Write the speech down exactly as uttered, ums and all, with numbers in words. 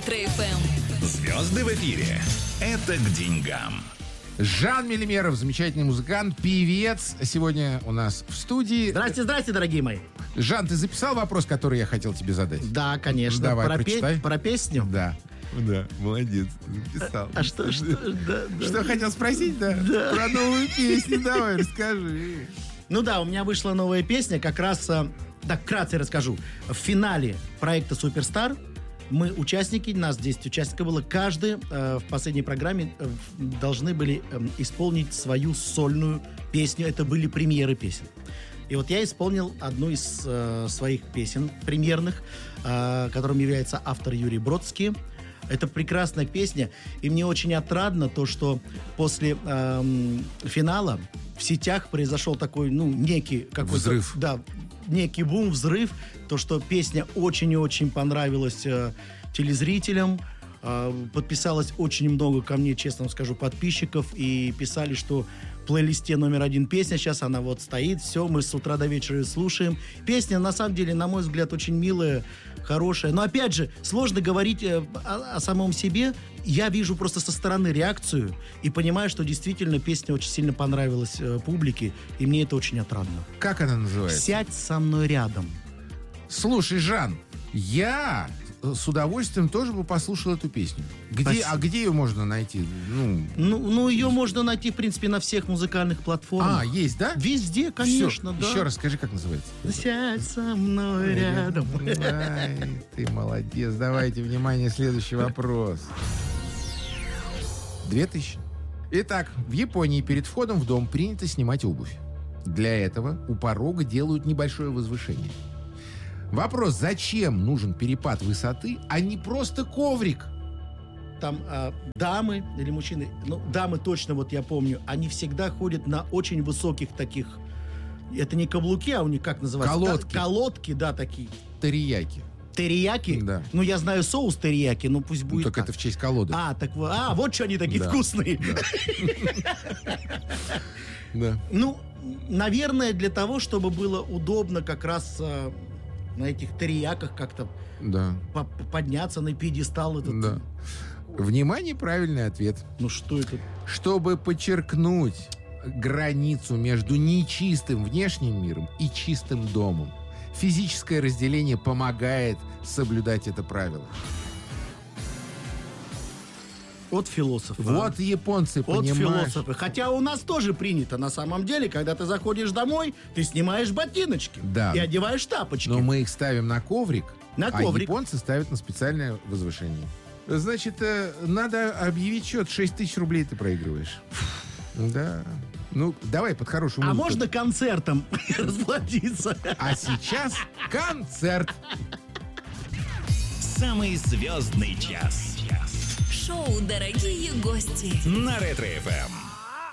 Ретро-эф эм. Звезды в эфире. Это к деньгам. Жан Мелимеров, замечательный музыкант, певец, сегодня у нас в студии. Здрасте, здрасте, дорогие мои. Жан, ты записал вопрос, который я хотел тебе задать? Да, конечно. Давай, про, прочитай. пе- про песню? Да. Да, молодец, записал. А что, что, да, да. Что хотел спросить, да? Да. Про новую песню, давай, расскажи. Ну да, у меня вышла новая песня, как раз, э, так, вкратце расскажу. В финале проекта «Суперстар» мы, участники, нас десять участников было, каждый э, в последней программе э, должны были э, исполнить свою сольную песню. Это были премьеры песен. И вот я исполнил одну из э, своих песен премьерных, э, которым является автор Юрий Бродский. Это прекрасная песня, и мне очень отрадно то, что после эм, финала в сетях произошел такой, ну, некий какой-то... Взрыв. Да, некий бум, взрыв. То, что песня очень и очень понравилась э, телезрителям. Э, подписалось очень много ко мне, честно вам скажу, подписчиков. И писали, что в плейлисте номер один песня, сейчас она вот стоит, все, мы с утра до вечера ее слушаем. Песня, на самом деле, на мой взгляд, очень милая, хорошая. Но, опять же, сложно говорить э, о, о самом себе. Я вижу просто со стороны реакцию и понимаю, что действительно песня очень сильно понравилась э, публике, и мне это очень отрадно. Как она называется? «Сядь со мной рядом». Слушай, Жан, я с удовольствием тоже бы послушал эту песню. Где, Спасибо. а где ее можно найти? Ну, Ну, ну, ее можно найти, в принципе, на всех музыкальных платформах. а, есть, да? Везде, конечно, Всё. да. Еще раз скажи, как называется. «Сядь со мной рядом». Ай, ты молодец. Давайте, внимание, следующий вопрос. Две тысячи. Итак, в Японии перед входом в дом принято снимать обувь. Для этого у порога делают небольшое возвышение. Вопрос, зачем нужен перепад высоты, а не просто коврик? Там а, дамы или мужчины, ну, дамы точно, вот я помню, они всегда ходят на очень высоких таких, это не каблуки, а у них как называется? Колодки. Та- колодки, да, такие. Терияки. Терияки? Да. Ну, я знаю соус терияки, ну пусть Ну, будет только так. это в честь колоды. А, так, во- а, вот что они такие Да. вкусные. Да. Ну, наверное, для того, чтобы было удобно как раз а, на этих терияках как-то Да. по- подняться на пьедестал этот. Да. Внимание, правильный ответ. Ну, что это? Чтобы подчеркнуть границу между нечистым внешним миром и чистым домом. Физическое разделение помогает соблюдать это правило. От философа. Вот японцы, От понимаешь? философа. Хотя у нас тоже принято на самом деле, когда ты заходишь домой, ты снимаешь ботиночки Да. и одеваешь тапочки. Но мы их ставим на коврик, На а коврик. японцы ставят на специальное возвышение. Значит, э, надо объявить счет, шесть тысяч рублей ты проигрываешь. Да. Ну, давай под хорошую А музыку. можно концертом расплатиться? А сейчас концерт. Самый звездный час. Шоу «Дорогие гости». На Ретро-эф эм.